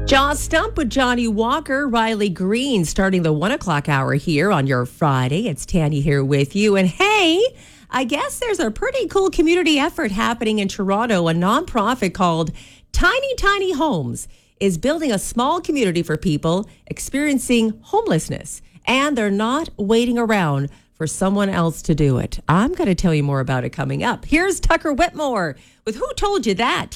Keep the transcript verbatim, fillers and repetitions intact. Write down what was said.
Jaw Stump with Johnny Walker, Riley Green, starting the one o'clock hour here on your Friday. It's Tanny here with you. And hey, I guess there's a pretty cool community effort happening in Toronto. A nonprofit called Tiny Tiny Homes is building a small community for people experiencing homelessness. And they're not waiting around for someone else to do it. I'm going to tell you more about it coming up. Here's Tucker Whitmore with Who Told You That?